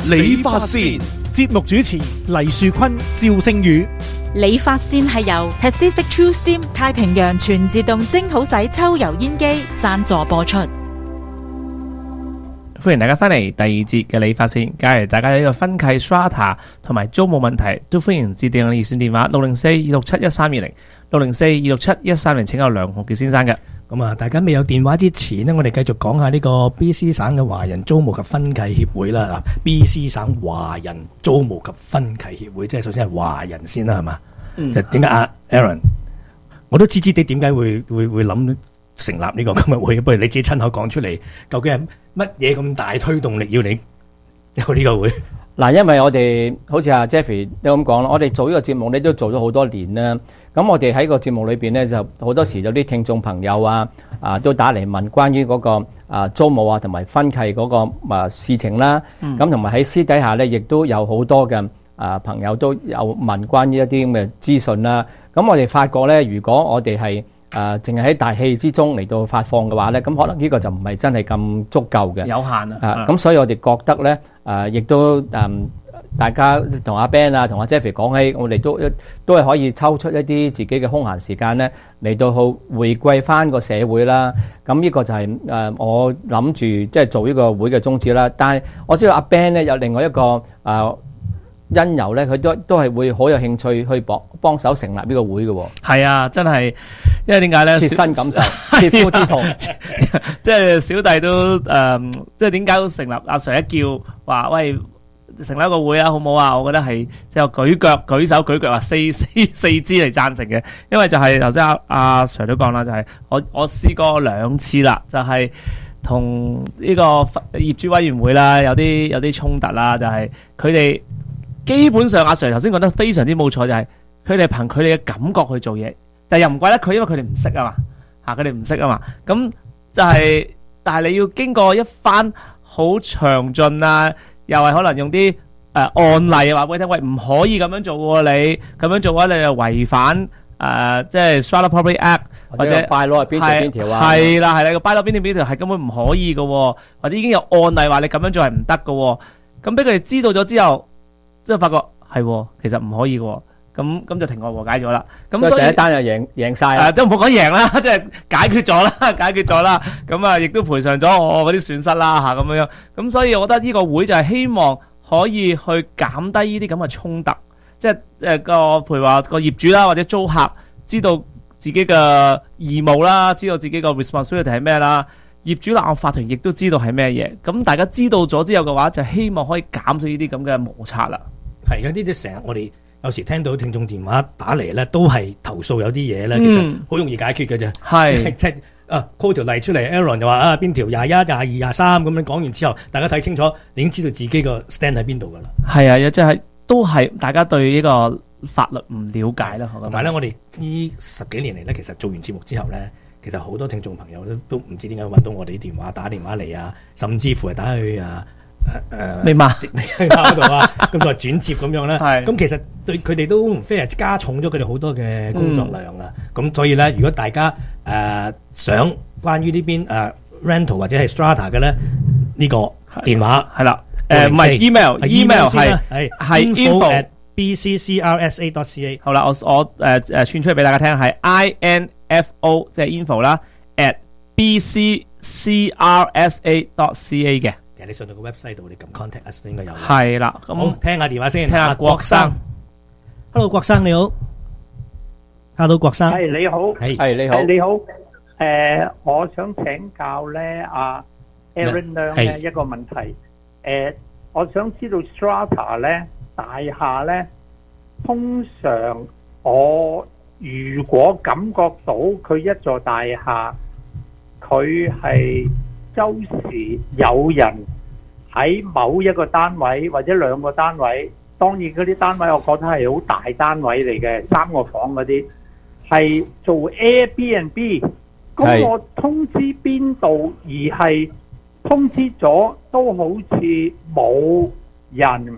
理髮線。 節目主持黎樹坤、趙星宇。 理髮線係由 Pacific True Steam 太平洋全自動蒸好洗抽油煙機贊助播出。 歡迎大家翻嚟第二節嘅理髮線。假如大家有呢個分契 Strata 同埋租務問題，都歡迎致電我熱線電話604-267-1320 604-267-1320，請有梁浩傑先生嘅。 咁啊，大家未有電話之前呢，我哋繼續講下呢個 BC 省嘅華人租務及分契協會啦。BC 省華人租務及分契協會，即係首先係華人先啦，係嘛？就點解阿 Aaron， 我都知知你點解會諗成立呢個咁嘅會，不如你自己親口講出嚟，究竟係乜嘢咁大推動力要你有呢個會？ 嗱，因為我哋好似阿 Jeffrey 都咁講啦，我哋做呢個節目咧都做咗好多年啦。咁我哋喺個節目裏邊咧，就好多時有啲聽眾朋友都打嚟問關於嗰個租務同埋分契嗰個事情啦。咁同埋喺私底下咧，亦都有好多嘅朋友都有問關於一啲咁嘅資訊啦。咁我哋發覺咧，如果我哋係淨係喺大氣之中嚟到發放嘅話咧，咁可能呢個就唔係真係咁足夠嘅， 有限啊。 咁所以我哋覺得咧，亦都大家同阿 Ben 同阿 Jeffrey 講起，我哋都係可以抽出一啲自己嘅空閒時間咧，嚟到去回歸翻個社會啦。咁呢個就係我諗住即係做呢個會嘅宗旨啦。但係我知道阿 Ben 咧有另外一個因由咧，佢都係會好有興趣去幫手成立呢個會嘅。係啊，真係，因為點解咧？ 切身感受，切膚之痛。 即係小弟都即係點解成立？阿 Sir 一叫話喂，成立一個會啊，好唔好啊？我覺得係即係舉手舉腳話四肢嚟贊成嘅，因為就係頭先阿 Sir 都講啦，就係我試過2次啦，就係同呢個業主委員會啦，有啲衝突啦，就係佢哋基本上阿 Sir 頭先講得非常之冇錯，就係佢哋憑佢哋嘅感覺去做嘢，但係又唔怪得佢，因為佢哋唔識啊嘛，佢哋唔識啊嘛，咁就係，但係你要經過一番好詳盡啊。又係可能用啲案例話俾你聽，喂，唔可以咁樣做喎，你咁樣做嘅話，你就違反即係 Strata Property Act 或者 bylaw 係邊條啊？係啦，個 bylaw 邊條係根本唔可以嘅，或者已經有案例話你咁樣做係唔得嘅。咁俾佢哋知道咗之後，即係發覺係其實唔可以嘅，咁就庭外和解咗啦。咁所以第一單就贏晒，都唔好講贏啦，即係解決咗啦。咁啊，亦都賠償咗我嗰啲損失啦嚇，咁樣。咁所以我覺得呢個會就係希望可以去減低呢啲咁嘅衝突，即係譬如話個業主啦或者租客知道自己嘅義務啦，知道自己個 responsibility 係咩啦，業主立案法團亦都知道係咩嘢。咁大家知道咗之後嘅話，就希望可以減少呢啲咁嘅摩擦啦。 係嘅，呢啲成日我哋有時聽到聽眾電話打嚟咧，都係投訴有啲嘢咧，其實好容易解決嘅啫。係即係call 條例出嚟 ，Aaron 就話邊條21、22、23咁樣講完之後，大家睇清楚，你已經知道自己個 stand 喺邊度噶啦。係啊，即係都係大家對呢個法律唔了解啦。同埋咧，我哋呢10幾年嚟咧，其實做完節目之後咧，其實好多聽眾朋友都唔知點解揾到我哋啲電話，打電話嚟啊，甚至乎係打去咩嘛嗰度啊，咁就係轉接咁樣咧。咁其實對佢哋都唔 fair，加重咗佢哋好多嘅工作量啊。咁所以咧，如果大家想關於呢邊rental 或者係 strata 嘅咧，呢個電話係啦，唔係 email 係 info@bccrsa.ca。好啦，我串出嚟俾大家聽，係 info 即係 info 啦 @bccrsa.ca 嘅。你上到個 website 度，你撳 contact us 應該有。係啦，咁好聽下電話先，聽下郭生。Hello， 郭生你好。Hello， 郭生。 係你好。 係你好。 你好。我想請教咧，阿 Aaron 咧一個問題。我想知道 strata 咧大廈咧，通常我如果感覺到佢一座大廈，佢係周時有人喺某一個單位或者2個單位，當然嗰啲單位我覺得係好大單位嚟嘅，3個房嗰啲係做 Airbnb， 咁我通知邊度而係通知咗都好似冇人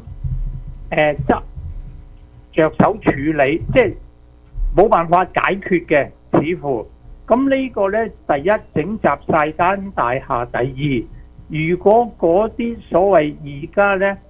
着手處理，即係冇辦法解決嘅，似乎。咁呢個呢，第一整集晒間大廈，第二，如果嗰啲所謂而家呢